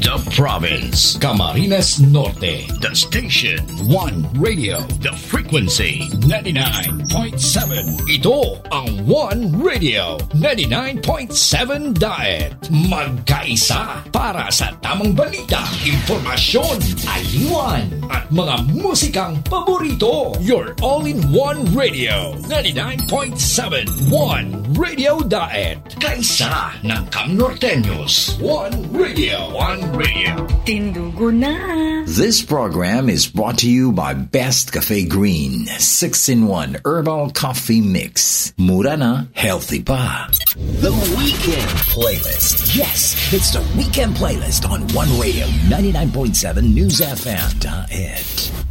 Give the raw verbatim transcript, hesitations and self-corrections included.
The province, Camarines Norte. The station, One Radio. The frequency, ninety-nine point seven. Ito ang One Radio, ninety-nine point seven Diet. Magkaisa para sa tamang balita, impormasyon, aliwan, at mga musikang paborito. Your all-in-one radio, ninety-nine point seven. One Radio Diet. Kaisa ng Cam Norteños. One Radio. One Radio. Tindugo na. This program is brought to you by Best Cafe Green six in one Herbal Coffee Mix. Mura na, healthy pa. The Weekend Playlist. Yes, it's the Weekend Playlist on One Radio ninety-nine point seven News F M. Diet.